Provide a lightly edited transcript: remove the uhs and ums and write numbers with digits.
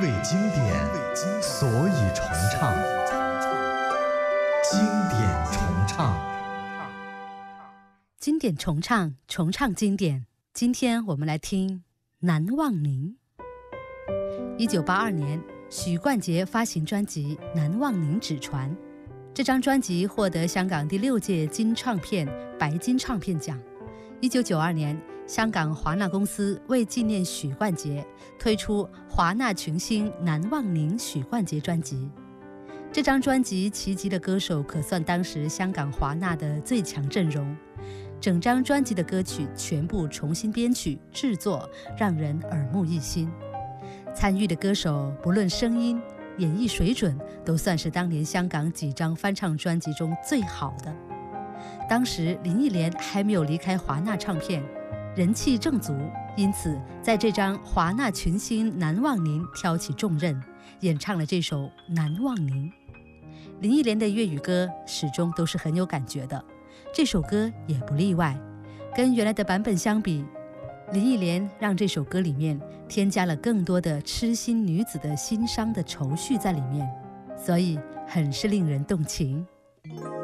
为经典，所以重唱。经典重唱， 经典重唱，重唱经典。今天我们来听《难忘您》。1982年，许冠杰发行专辑《难忘您纸船》，这张专辑获得香港第6届金唱片白金唱片奖。1992年，香港华纳公司为纪念许冠杰，推出华纳群星难忘您许冠杰专辑。这张专辑齐集的歌手可算当时香港华纳的最强阵容，整张专辑的歌曲全部重新编曲制作，让人耳目一新。参与的歌手不论声音、演绎水准，都算是当年香港几张翻唱专辑中最好的。当时林忆莲还没有离开华纳唱片，人气正足，因此在这张华纳群星难忘您挑起重任，演唱了这首《难忘您》。林忆莲的粤语歌始终都是很有感觉的，这首歌也不例外。跟原来的版本相比，林忆莲让这首歌里面添加了更多的痴心女子的心伤的愁绪在里面，所以很是令人动情。